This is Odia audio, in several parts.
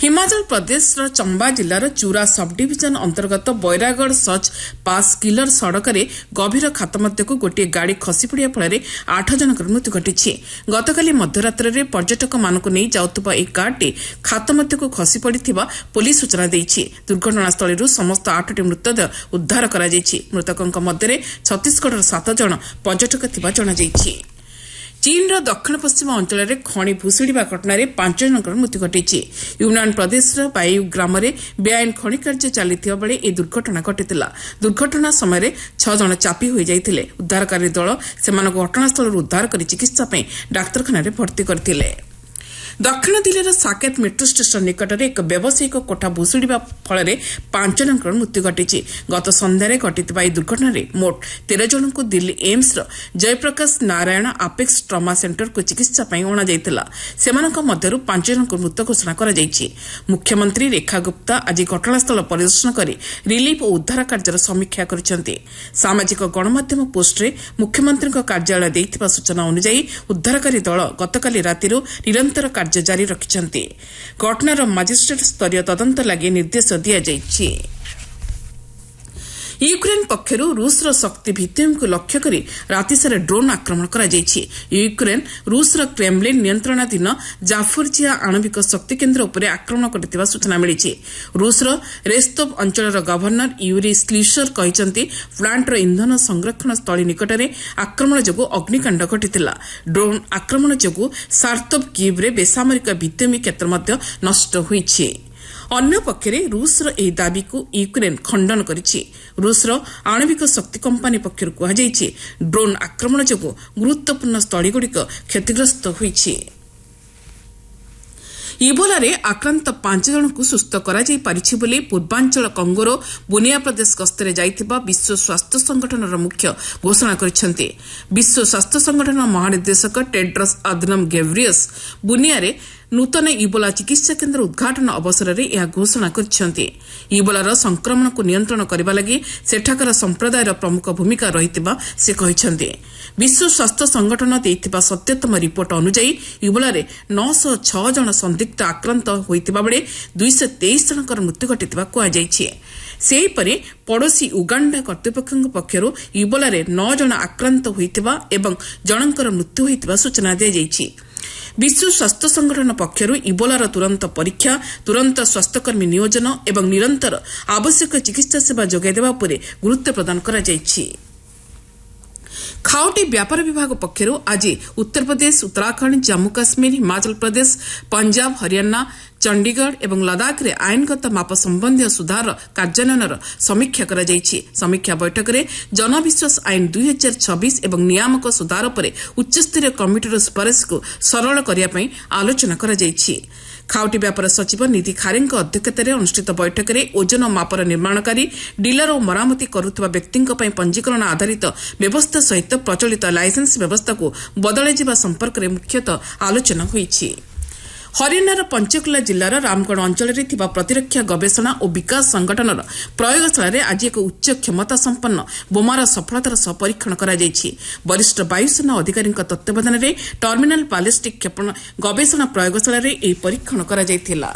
हिमाचल प्रदेशर चंबा जिलार चूरा सब डिविजन अंतर्गत बैरागढ़ सच पास किलर सड़क गभीर खात मध्यकु गोटे गाड़ी खसी पड़ा फल 8 जनकर मृत्यु घटी। गतकाली मध्यरात्रि पर्यटक मानक नहीं जाउतबा एक कारटी खात मध्यकु खसी पड़िथिबा पुलिस सूचना देछि। दुर्घटनास्थल समस्त 8टी मृतदेह उद्धार करा जायछि। मृतकଙ୍କ मध्य छत्तीसगढ़ 7 जन पर्यटक थिबा जणाଯାଇଛି। चीनर दक्षिण पश्चिम अंचल में खଣି भूशुड़ा घटन 5 जनकर मृत्यु घटी। यूनान प्रदेश बायु ग्राम में बेआईन खଣି कार्य चलता बेले यह दुर्घटना घटी। दुर्घटना समय 6 जन चापी हो जाते। उद्धारकारी दल से घटनास्थल उद्धार कर चिकित्सा डाक्तखाना भर्ती करते। दक्षिण दिल्लीर साकेत मेट्रो स्टेशन निकट में एक व्यावसायिक कोठा भूशुड़ा फल 5 जनकर मृत्यु घटी। गत सन्धार घटिता यह दुर्घटन मोट 13 जन को Delhi AIIMS Jayaprakash Narayan apex trauma centre को चिकित्सा अणाଯାଇଥିଲା। ସେମାନଙ୍କ ମଧ୍ୟରୁ 5 ଜଣଙ୍କୁ ମୃତ ଘୋଷଣା କରାଯାଇଛି। ମୁଖ୍ୟମନ୍ତ୍ରୀ ରେଖା ଗୁପ୍ତା ଆଜି ଘଟଣାସ୍ଥଳ ପରିଦର୍ଶନ କରି ରିଲିଫ ଓ ଉଦ୍ଧାର କାର୍ଯ୍ୟର ସମୀକ୍ଷା କରିଛନ୍ତି। ସାମାଜିକ ଗଣମାଧ୍ୟମ ପୋଷ୍ଟରେ ମୁଖ୍ୟମନ୍ତ୍ରୀଙ୍କ କାର୍ଯ୍ୟାଳୟ ଦେଇଥିବା ସୂଚନା ଅନୁଯାୟୀ ଉଦ୍ଧାରକାରୀ ଦଳ ଗତକାଲି ରାତିରୁ ନିରନ୍ତର କାର୍ଯ୍ୟ ଜାରି ରଖିଛନ୍ତି। ଘଟଣାର ମାଜିଷ୍ଟ୍ରେଟ ସ୍ତରୀୟ ତଦନ୍ତ ଲାଗି ନିର୍ଦ୍ଦେଶ ଦିଆଯାଇଛି। ୟୁକ୍ରେନ୍ ପକ୍ଷରୁ ରୁଷର ଶକ୍ତି ଭିତ୍ତିଭୂମିକୁ ଲକ୍ଷ୍ୟ କରି ରାତିସାରା ଡ୍ରୋନ୍ ଆକ୍ରମଣ କରାଯାଇଛି। ୟୁକ୍ରେନ୍ ରୁଷର କ୍ରେମ୍ଲିନ୍ ନିୟନ୍ତ୍ରଣାଧୀନ ଜାଫୋରିଜିଆ ଆଣବିକ ଶକ୍ତି କେନ୍ଦ୍ର ଉପରେ ଆକ୍ରମଣ କରିଥିବା ସୂଚନା ମିଳିଛି। ରୁଷର ରେସ୍ତୋଭ ଅଞ୍ଚଳର ଗଭର୍ଣ୍ଣର ୟୁରି ସ୍ଲିସର କହିଛନ୍ତି ପ୍ଲାଣ୍ଟର ଇନ୍ଧନ ସଂରକ୍ଷଣ ସ୍ଥଳୀ ନିକଟରେ ଆକ୍ରମଣ ଯୋଗୁଁ ଅଗ୍ନିକାଣ୍ଡ ଘଟିଥିଲା। ଡ୍ରୋନ୍ ଆକ୍ରମଣ ଯୋଗୁଁ ସାର୍ତୋଭ କିଭ୍ରେ ବେସାମରିକ ଭିତ୍ତିଭୂମି କ୍ଷେତ୍ର ମଧ୍ୟ ନଷ୍ଟ ହୋଇଛି। ଅନ୍ୟପକ୍ଷରେ ରୁଷର ଏହି ଦାବିକୁ ୟୁକ୍ରେନ୍ ଖଣ୍ଡନ କରିଛି। ରୁଷର ଆଣବିକ ଶକ୍ତି କମ୍ପାନୀ ପକ୍ଷରୁ କୁହାଯାଇଛି ଡ୍ରୋନ୍ ଆକ୍ରମଣ ଯୋଗୁଁ ଗୁରୁତ୍ୱପୂର୍ଣ୍ଣ ସ୍ଥଳୀଗୁଡ଼ିକ କ୍ଷତିଗ୍ରସ୍ତ ହୋଇଛି। ଇବୋଲାରେ ଆକ୍ରାନ୍ତ 5 ଜଣଙ୍କୁ ସୁସ୍ଥ କରାଯାଇ ପାରିଛି ବୋଲି ପୂର୍ବାଞ୍ଚଳ କଙ୍ଗୋର ବୁନିଆ ପ୍ରଦେଶ ଗସ୍ତରେ ଯାଇଥିବା ବିଶ୍ୱ ସ୍ୱାସ୍ଥ୍ୟ ସଂଗଠନର ମୁଖ୍ୟ ଘୋଷଣା କରିଛନ୍ତି। ବିଶ୍ୱ ସ୍ୱାସ୍ଥ୍ୟ ସଂଗଠନ ମହାନିର୍ଦ୍ଦେଶକ ଟେଡ୍ରସ୍ ଆଧନମ ଗେବ୍ରିୟସ୍ ବୁନିଆରେ ନୂତନ ଇବୋଲା ଚିକିତ୍ସା କେନ୍ଦ୍ର ଉଦ୍ଘାଟନ ଅବସରରେ ଏହା ଘୋଷଣା କରିଛନ୍ତି। ଇବୋଲାର ସଂକ୍ରମଣକୁ ନିୟନ୍ତ୍ରଣ କରିବା ଲାଗି ସେଠାକାର ସମ୍ପ୍ରଦାୟର ପ୍ରମୁଖ ଭୂମିକା ରହିଥିବା ସେ କହିଛନ୍ତି। ବିଶ୍ୱ ସ୍ୱାସ୍ଥ୍ୟ ସଂଗଠନ ଦେଇଥିବା ସଦ୍ୟତମ ରିପୋର୍ଟ ଅନୁଯାୟୀ ଇବୋଲାରେ 906 ଜଣ ସନ୍ଦିଗ୍ଧ ଆକ୍ରାନ୍ତ ହୋଇଥିବା ବେଳେ 223 ଜଣଙ୍କର ମୃତ୍ୟୁ ଘଟିଥିବା କୁହାଯାଇଛି। ସେହିପରି ପଡ଼ୋଶୀ ଉଗାଣ୍ଡା କର୍ତ୍ତୃପକ୍ଷଙ୍କ ପକ୍ଷରୁ ଇବୋଲାରେ 9 ଜଣ ଆକ୍ରାନ୍ତ ହୋଇଥିବା ଏବଂ ଜଣଙ୍କର ମୃତ୍ୟୁ ହୋଇଥିବା ସୂଚନା ଦିଆଯାଇଛି। ବିଶ୍ୱ ସ୍ୱାସ୍ଥ୍ୟ ସଂଗଠନ ପକ୍ଷରୁ ଇବୋଲାର ତୁରନ୍ତ ପରୀକ୍ଷା, ତୁରନ୍ତ ସ୍ୱାସ୍ଥ୍ୟକର୍ମୀ ନିୟୋଜନ ଏବଂ ନିରନ୍ତର ଆବଶ୍ୟକ ଚିକିତ୍ସା ସେବା ଯୋଗାଇ ଦେବା ଉପରେ ଗୁରୁତ୍ୱ ପ୍ରଦାନ କରାଯାଇଛି। ଖାଉଟି ବ୍ୟାପାର ବିଭାଗ ପକ୍ଷରୁ ଆଜି ଉତ୍ତରପ୍ରଦେଶ, ଉତ୍ତରାଖଣ୍ଡ, ଜାମ୍ମୁ କାଶ୍ମୀର, ହିମାଚଳ ପ୍ରଦେଶ, ପଞ୍ଜାବ, ହରିୟାଣା, ଚଣ୍ଡିଗଡ଼ ଏବଂ ଲଦାଖରେ ଆଇନଗତ ମାପ ସମ୍ବନ୍ଧୀୟ ସୁଧାର କାର୍ଯ୍ୟାନ୍ୱୟନର ସମୀକ୍ଷା କରାଯାଇଛି। ସମୀକ୍ଷା ବୈଠକରେ ଜନବିଶ୍ୱାସ ଆଇନ 2026 ଏବଂ ନିୟାମକ ସୁଧାର ଉପରେ ଉଚ୍ଚସ୍ତରୀୟ କମିଟିର ସୁପାରିଶକୁ ସରଳ କରିବା ପାଇଁ ଆଲୋଚନା କରାଯାଇଛି। ଖାଉଟି ବ୍ୟାପାର ସଚିବ ନିଧି ଖାରେଙ୍କ ଅଧ୍ୟକ୍ଷତାରେ ଅନୁଷ୍ଠିତ ବୈଠକରେ ଓଜନ ମାପର ନିର୍ମାଣକାରୀ, ଡିଲର ଓ ମରାମତି କରୁଥିବା ବ୍ୟକ୍ତିଙ୍କ ପାଇଁ ପଞ୍ଜୀକରଣ ଆଧାରିତ ବ୍ୟବସ୍ଥା ସହିତ ପ୍ରଚଳିତ ଲାଇସେନ୍ସ ବ୍ୟବସ୍ଥାକୁ ବଦଳାଯିବା ସମ୍ପର୍କରେ ମୁଖ୍ୟତଃ ଆଲୋଚନା ହୋଇଛି। ହରିୟାଣାର ପଞ୍ଚକୁଲା ଜିଲ୍ଲାର ରାମଗଡ଼ ଅଞ୍ଚଳରେ ଥିବା ପ୍ରତିରକ୍ଷା ଗବେଷଣା ଓ ବିକାଶ ସଂଗଠନର ପ୍ରୟୋଗଶାଳାରେ ଆଜି ଏକ ଉଚ୍ଚ କ୍ଷମତା ସମ୍ପନ୍ନ ବୋମାର ସଫଳତାର ସହ ପରୀକ୍ଷଣ କରାଯାଇଛି। ବରିଷ୍ଠ ବାୟୁସେନା ଅଧିକାରୀଙ୍କ ତତ୍ତ୍ୱାବଧାନରେ ଟର୍ମିନାଲ ବାଲିଷ୍ଟିକ୍ ଗବେଷଣା ପ୍ରୟୋଗଶାଳାରେ ଏହି ପରୀକ୍ଷଣ କରାଯାଇଥିଲା।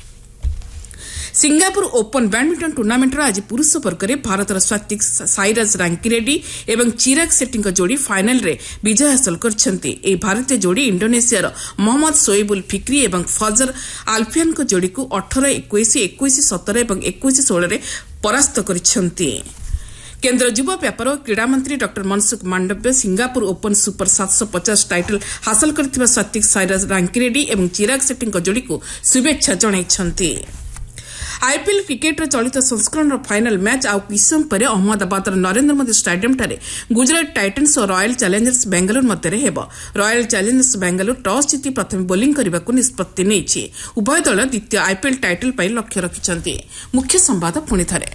ସିଙ୍ଗାପୁର ଓପନ୍ ବ୍ୟାଡମିଣ୍ଟନ ଟୁର୍ଣ୍ଣାମେଣ୍ଟର ଆଜି ପୁରୁଷ ବର୍ଗରେ ଭାରତର ସାତ୍ୱିକ ସାଇରାଜ ରାଙ୍କିରେଡ୍ଡି ଏବଂ ଚିରାଗ ସେଟ୍ଟିଙ୍କ ଯୋଡ଼ି ଫାଇନାଲ୍ରେ ବିଜୟ ହାସଲ କରିଛନ୍ତି। ଏହି ଭାରତୀୟ ଯୋଡ଼ି ଇଣ୍ଡୋନେସିଆର ମହମ୍ମଦ ସୋଏବୁଲ ଫିକ୍ରି ଏବଂ ଫଜର ଆଲଫିଆନଙ୍କ ଯୋଡ଼ିକୁ 18-21, 21-17 ଏବଂ 21-16ରେ ପରାସ୍ତ କରିଛନ୍ତି। କେନ୍ଦ୍ର ଯୁବ ବ୍ୟାପାର ଓ କ୍ରୀଡ଼ାମନ୍ତ୍ରୀ doctor Mansukh Mandaviya Singapore open super 750 title ହାସଲ କରିଥିବା ସାତ୍ୱିକ ସାଇରାଜ ରାଙ୍କିରେଡ୍ଡି ଏବଂ ଚିରାଗ ସେଟ୍ଟିଙ୍କ ଯୋଡ଼ିକୁ ଶୁଭେଚ୍ଛା ଜଣାଇଛନ୍ତି। ଆଇପିଏଲ୍ କ୍ରିକେଟ୍ର ଚଳିତ ସଂସ୍କରଣର ଫାଇନାଲ୍ ମ୍ୟାଚ୍ ଆଉ କିଛି ସମୟ ପରେ ଅହମ୍ମଦାବାଦର ନରେନ୍ଦ୍ର ମୋଦି ଷ୍ଟାଡିୟମ୍ଠାରେ ଗୁଜରାଟ ଟାଇଟନ୍ସ ଓ ରୟାଲ୍ ଚ୍ୟାଲେଞ୍ଜର୍ସ ବେଙ୍ଗାଲୁରୁ ମଧ୍ୟରେ ହେବ। ରୟାଲ୍ ଚ୍ୟାଲେଞ୍ଜର୍ସ ବେଙ୍ଗାଲୁରୁ ଟସ୍ ଜିତି ପ୍ରଥମେ ବୋଲିଂ କରିବାକୁ ନିଷ୍ପତ୍ତି ନେଇଛି। ଉଭୟ ଦଳ ଦ୍ୱିତୀୟ ଆଇପିଏଲ୍ ଟାଇଟଲ ପାଇଁ ଲକ୍ଷ୍ୟ ରଖିଛନ୍ତି। ମୁଖ୍ୟ ସମ୍ବାଦ ପୁଣିଥରେ।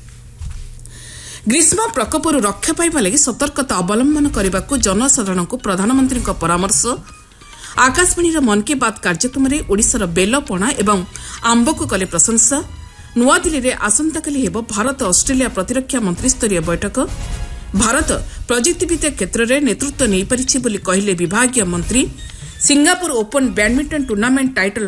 ଗ୍ରୀଷ୍ମ ପ୍ରକୋପରୁ ରକ୍ଷା ପାଇବା ଲାଗି ସତର୍କତା ଅବଲମ୍ବନ କରିବାକୁ ଜନସାଧାରଣଙ୍କୁ ପ୍ରଧାନମନ୍ତ୍ରୀଙ୍କ ପରାମର୍ଶ। ଆକାଶବାଣୀର ମନ୍ କି ବାତ୍ କାର୍ଯ୍ୟକ୍ରମରେ ଓଡ଼ିଶାର ବେଲ, ପଣା ଏବଂ ଆମ୍ବକୁ କଲେ ପ୍ରଶଂସା। ନୂଆଦିଲ୍ଲୀରେ ଆସନ୍ତାକାଲି ହେବ ଭାରତ ଅଷ୍ଟ୍ରେଲିଆ ପ୍ରତିରକ୍ଷା ମନ୍ତ୍ରୀସ୍ତରୀୟ ବୈଠକ। ଭାରତ ପ୍ରଯୁକ୍ତିବିଦ୍ୟା କ୍ଷେତ୍ରରେ ନେତୃତ୍ୱ ନେଇପାରିଛି ବୋଲି କହିଲେ ବିଭାଗୀୟ ମନ୍ତ୍ରୀ। Singapore open badminton tournament title